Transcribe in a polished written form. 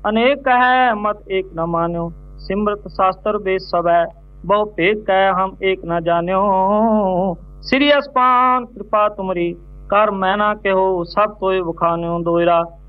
अनेक कह मत एक न मान्यो, सिमरत शास्त्र वेद सब है, बहु भेद कह हम एक न जान्यो। श्री असपान कृपा तुमरी, कर मैं ना कहो सब तोय बखान्यो। दोयरा